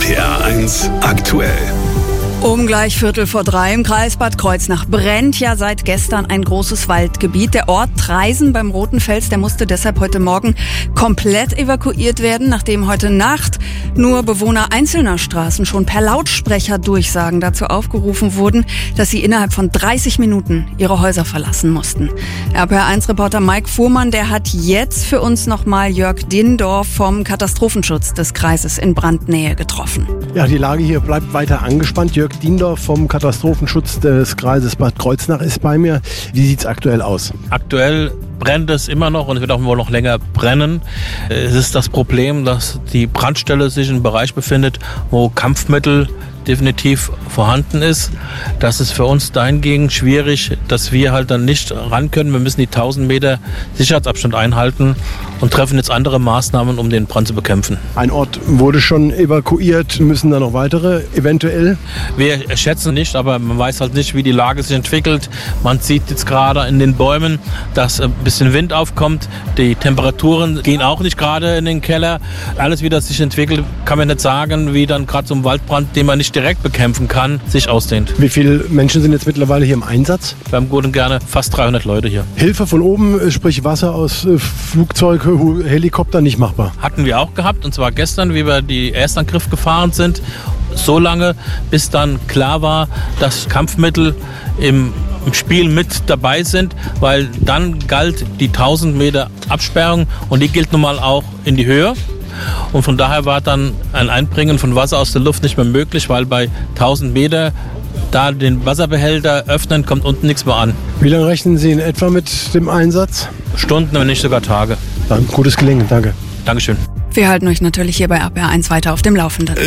RPR1 aktuell. Um gleich 2:45 im Kreis Bad Kreuznach brennt ja seit gestern ein großes Waldgebiet. Der Ort Traisen beim Roten Fels, der musste deshalb heute Morgen komplett evakuiert werden, nachdem heute Nacht nur Bewohner einzelner Straßen schon per Lautsprecherdurchsagen dazu aufgerufen wurden, dass sie innerhalb von 30 Minuten ihre Häuser verlassen mussten. RPR1-Reporter Mike Fuhrmann, der hat jetzt für uns nochmal Jörg Dindorf vom Katastrophenschutz des Kreises in Brandnähe getroffen. Ja, die Lage hier bleibt weiter angespannt. Jörg Dindorf vom Katastrophenschutz des Kreises Bad Kreuznach ist bei mir. Wie sieht es aktuell aus? Aktuell brennt es immer noch und es wird auch wohl noch länger brennen. Es ist das Problem, dass die Brandstelle sich im Bereich befindet, wo Kampfmittel definitiv vorhanden ist. Das ist für uns dahingegen schwierig, dass wir halt dann nicht ran können. Wir müssen die 1000 Meter Sicherheitsabstand einhalten und treffen jetzt andere Maßnahmen, um den Brand zu bekämpfen. Ein Ort wurde schon evakuiert, müssen da noch weitere eventuell? Wir schätzen nicht, aber man weiß halt nicht, wie die Lage sich entwickelt. Man sieht jetzt gerade in den Bäumen, dass ein bisschen Wind aufkommt. Die Temperaturen gehen auch nicht gerade in den Keller. Alles, wie das sich entwickelt, kann man nicht sagen, wie dann gerade so ein Waldbrand, den man nicht direkt bekämpfen kann, sich ausdehnt. Wie viele Menschen sind jetzt mittlerweile hier im Einsatz? Wir haben gut und gerne fast 300 Leute hier. Hilfe von oben, sprich Wasser aus Flugzeug, Helikopter, nicht machbar? Hatten wir auch gehabt, und zwar gestern, wie wir die Erstangriff gefahren sind. So lange, bis dann klar war, dass Kampfmittel im Spiel mit dabei sind, weil dann galt die 1000 Meter Absperrung und die gilt nun mal auch in die Höhe. Und von daher war dann ein Einbringen von Wasser aus der Luft nicht mehr möglich, weil bei 1000 Meter da den Wasserbehälter öffnen, kommt unten nichts mehr an. Wie lange rechnen Sie in etwa mit dem Einsatz? Stunden, wenn nicht sogar Tage. Dann gutes Gelingen, danke. Dankeschön. Wir halten euch natürlich hier bei RPR1 weiter auf dem Laufenden.